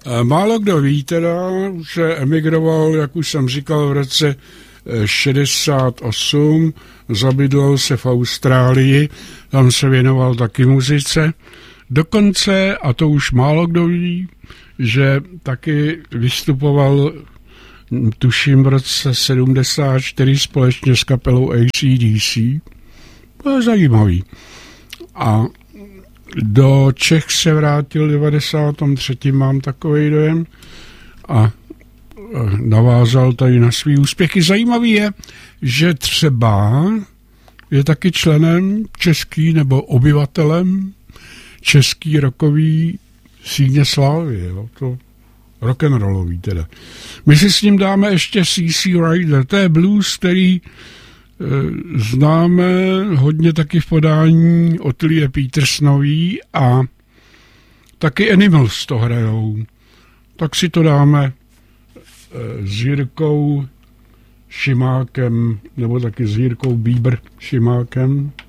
Málo kdo ví teda, že emigroval, jak už jsem říkal, v roce 68, zabydlel se v Austrálii, tam se věnoval taky muzice. Dokonce, a to už málo kdo ví, že taky vystupoval, tuším, v roce 74 společně s kapelou AC/DC. To je zajímavý. A do Čech se vrátil v 93. mám takový dojem a navázal tady na svý úspěchy. Zajímavý je, že třeba je taky členem český nebo obyvatelem český rockový síně slávy. Jo? To rock'n'rollový teda. My si s ním dáme ještě CC Rider. To je blues, který známe hodně taky v podání Ottilie Petersonový a taky Animals to hrajou. Tak si to dáme s Jirkou Šimákem, nebo taky s Jirkou Bieber Šimákem.